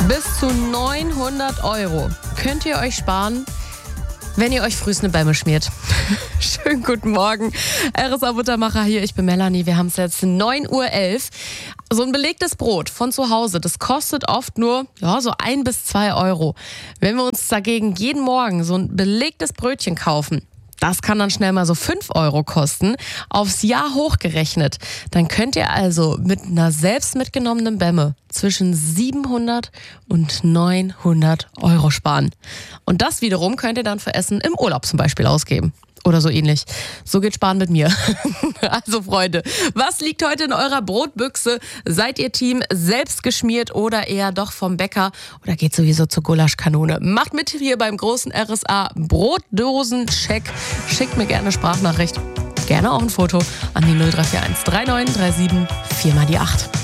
Bis zu 900 € könnt ihr euch sparen, wenn ihr euch frühst eine Bämme schmiert. Schönen guten Morgen. RSA Buttermacher hier, ich bin Melanie. Wir haben es jetzt 9:11 Uhr. So ein belegtes Brot von zu Hause, das kostet oft nur so 1 bis 2 €. Wenn wir uns dagegen jeden Morgen so ein belegtes Brötchen kaufen, das kann dann schnell mal so 5 € kosten, aufs Jahr hochgerechnet. Dann könnt ihr also mit einer selbst mitgenommenen Bämme zwischen 700 und 900 € sparen. Und das wiederum könnt ihr dann für Essen im Urlaub zum Beispiel ausgeben. Oder so ähnlich. So geht Sparen mit mir. Also Freunde, was liegt heute in eurer Brotbüchse? Seid ihr Team selbst geschmiert oder eher doch vom Bäcker? Oder geht sowieso zur Gulaschkanone? Macht mit hier beim großen RSA Brotdosen-Check. Schickt mir gerne eine Sprachnachricht. Gerne auch ein Foto an die 0341 3937 4 mal die 8.